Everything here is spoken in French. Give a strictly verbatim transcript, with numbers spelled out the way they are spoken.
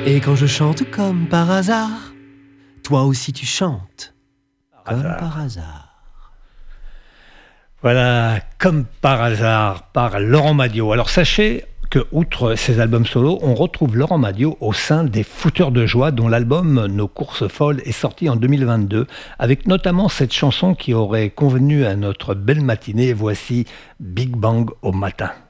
Et quand je chante comme par hasard, toi aussi tu chantes comme hasard. par hasard. Voilà, comme par hasard, par Laurent Madiot. Alors sachez que, outre ses albums solo, on retrouve Laurent Madiot au sein des Fouteurs de Joie, dont l'album Nos Courses Folles est sorti en deux mille vingt-deux, avec notamment cette chanson qui aurait convenu à notre belle matinée. Voici Big Bang au matin.